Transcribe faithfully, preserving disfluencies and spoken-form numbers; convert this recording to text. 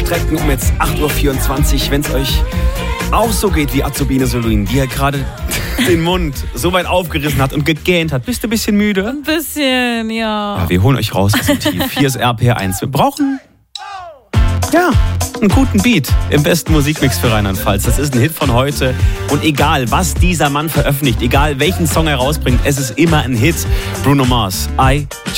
strecken um jetzt acht Uhr vierundzwanzig, wenn es euch auch so geht wie Azubine Solin, die ja gerade den Mund so weit aufgerissen hat und gegähnt hat. Bist du ein bisschen müde? Ein bisschen, ja. Ja, wir holen euch raus aus dem Tief. Hier ist R P R eins. Wir brauchen, ja, einen guten Beat im besten Musikmix für Rheinland-Pfalz. Das ist ein Hit von heute. Und egal, was dieser Mann veröffentlicht, egal welchen Song er rausbringt, es ist immer ein Hit. Bruno Mars, I